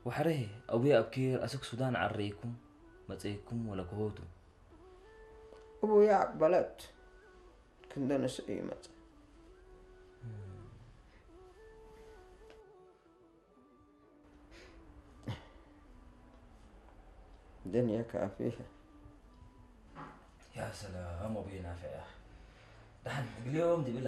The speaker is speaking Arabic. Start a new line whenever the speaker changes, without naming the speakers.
وحريه أبويا أبكير أسك سودان عريكم متيكم ولا كهوتو
أبويا بلد كنا نسقيمة دنيا كافية.
يا سلام أبوي نافع يا أخي دحن اليوم دي